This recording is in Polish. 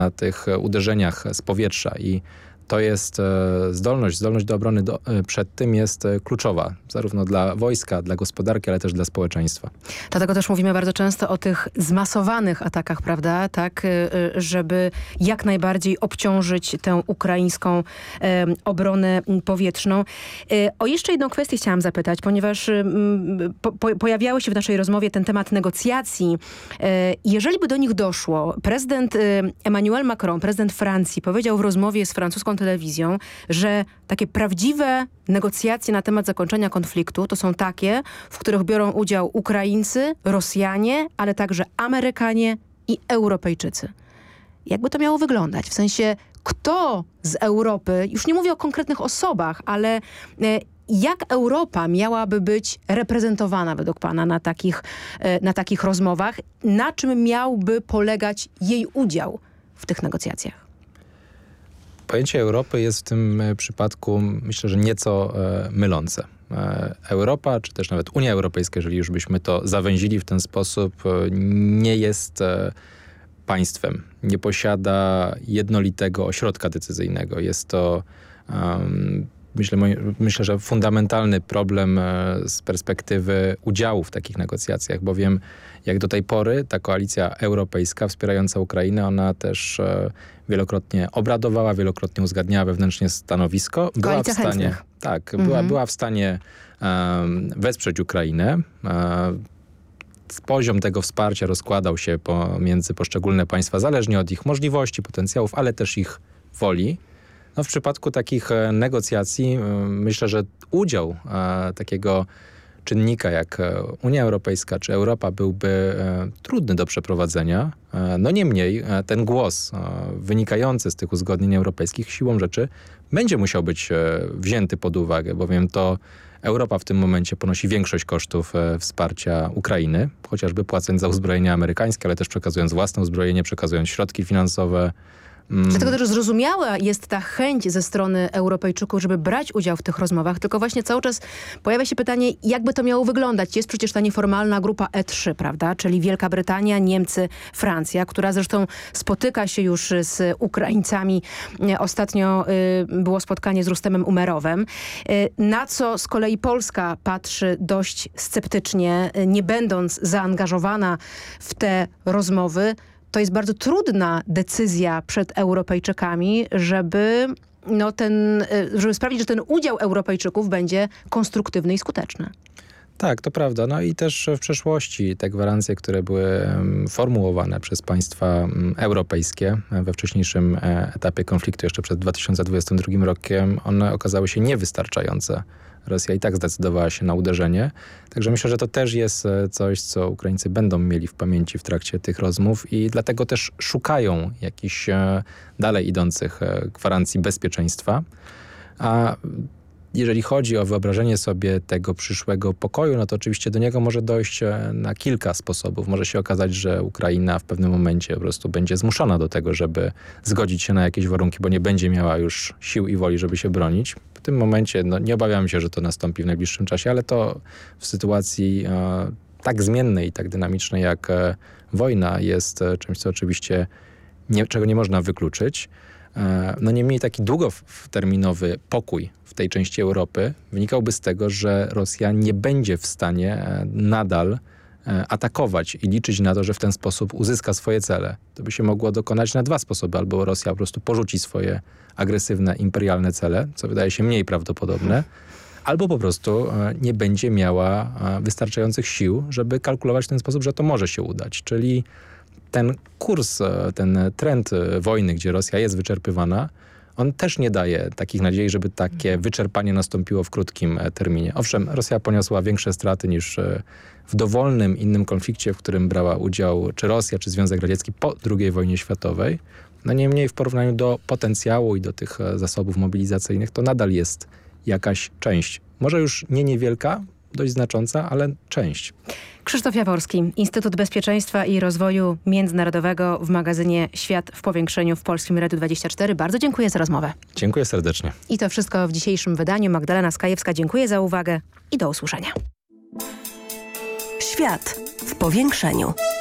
na tych uderzeniach z powietrza i to jest zdolność do obrony przed tym jest kluczowa, zarówno dla wojska, dla gospodarki, ale też dla społeczeństwa. Dlatego też mówimy bardzo często o tych zmasowanych atakach, prawda? Tak, żeby jak najbardziej obciążyć tę ukraińską obronę powietrzną. O jeszcze jedną kwestię chciałam zapytać, ponieważ pojawiały się w naszej rozmowie ten temat negocjacji. Jeżeli by do nich doszło, prezydent Emmanuel Macron, prezydent Francji, powiedział w rozmowie z francuską telewizją, że takie prawdziwe negocjacje na temat zakończenia konfliktu to są takie, w których biorą udział Ukraińcy, Rosjanie, ale także Amerykanie i Europejczycy. Jakby to miało wyglądać? W sensie, kto z Europy, już nie mówię o konkretnych osobach, ale jak Europa miałaby być reprezentowana według pana na takich rozmowach? Na czym miałby polegać jej udział w tych negocjacjach? Pojęcie Europy jest w tym przypadku, myślę, że nieco mylące. Europa, czy też nawet Unia Europejska, jeżeli już byśmy to zawęzili w ten sposób, nie jest państwem. Nie posiada jednolitego ośrodka decyzyjnego. Jest to, myślę, że fundamentalny problem z perspektywy udziału w takich negocjacjach, bowiem jak do tej pory ta koalicja europejska wspierająca Ukrainę, ona też wielokrotnie obradowała, wielokrotnie uzgadniała wewnętrznie stanowisko. Była w stanie, była w stanie wesprzeć Ukrainę. Poziom tego wsparcia rozkładał się pomiędzy poszczególne państwa, zależnie od ich możliwości, potencjałów, ale też ich woli. No, w przypadku takich negocjacji myślę, że udział takiego czynnika jak Unia Europejska czy Europa byłby trudny do przeprowadzenia. No niemniej ten głos wynikający z tych uzgodnień europejskich siłą rzeczy będzie musiał być wzięty pod uwagę, bowiem to Europa w tym momencie ponosi większość kosztów wsparcia Ukrainy, chociażby płacąc za uzbrojenie amerykańskie, ale też przekazując własne uzbrojenie, przekazując środki finansowe. Dlatego też zrozumiała jest ta chęć ze strony Europejczyków, żeby brać udział w tych rozmowach, tylko właśnie cały czas pojawia się pytanie, jakby to miało wyglądać. Jest przecież ta nieformalna grupa E3, prawda? Czyli Wielka Brytania, Niemcy, Francja, która zresztą spotyka się już z Ukraińcami. Ostatnio było spotkanie z Rustemem Umerowem, na co z kolei Polska patrzy dość sceptycznie, nie będąc zaangażowana w te rozmowy. To jest bardzo trudna decyzja przed Europejczykami, żeby sprawić, że ten udział Europejczyków będzie konstruktywny i skuteczny. Tak, to prawda. No i też w przeszłości te gwarancje, które były formułowane przez państwa europejskie we wcześniejszym etapie konfliktu, jeszcze przed 2022 rokiem, one okazały się niewystarczające. Rosja i tak zdecydowała się na uderzenie. Także myślę, że to też jest coś, co Ukraińcy będą mieli w pamięci w trakcie tych rozmów i dlatego też szukają jakichś dalej idących gwarancji bezpieczeństwa. A jeżeli chodzi o wyobrażenie sobie tego przyszłego pokoju, no to oczywiście do niego może dojść na kilka sposobów. Może się okazać, że Ukraina w pewnym momencie po prostu będzie zmuszona do tego, żeby zgodzić się na jakieś warunki, bo nie będzie miała już sił i woli, żeby się bronić. W tym momencie nie obawiam się, że to nastąpi w najbliższym czasie, ale to w sytuacji tak zmiennej i tak dynamicznej jak wojna jest czymś, co oczywiście czego nie można wykluczyć. No niemniej taki długoterminowy pokój w tej części Europy wynikałby z tego, że Rosja nie będzie w stanie nadal atakować i liczyć na to, że w ten sposób uzyska swoje cele. To by się mogło dokonać na dwa sposoby. Albo Rosja po prostu porzuci swoje agresywne, imperialne cele, co wydaje się mniej prawdopodobne, albo po prostu nie będzie miała wystarczających sił, żeby kalkulować w ten sposób, że to może się udać. Czyli ten kurs, ten trend wojny, gdzie Rosja jest wyczerpywana, on też nie daje takich nadziei, żeby takie wyczerpanie nastąpiło w krótkim terminie. Owszem, Rosja poniosła większe straty niż w dowolnym innym konflikcie, w którym brała udział czy Rosja, czy Związek Radziecki po II wojnie światowej. No niemniej w porównaniu do potencjału i do tych zasobów mobilizacyjnych to nadal jest jakaś część. Może już nie niewielka, dość znacząca, ale część. Krzysztof Jaworski, Instytut Bezpieczeństwa i Rozwoju Międzynarodowego w magazynie Świat w Powiększeniu w Polskim Radiu 24. Bardzo dziękuję za rozmowę. Dziękuję serdecznie. I to wszystko w dzisiejszym wydaniu. Magdalena Skajewska, dziękuję za uwagę i do usłyszenia. Świat w Powiększeniu.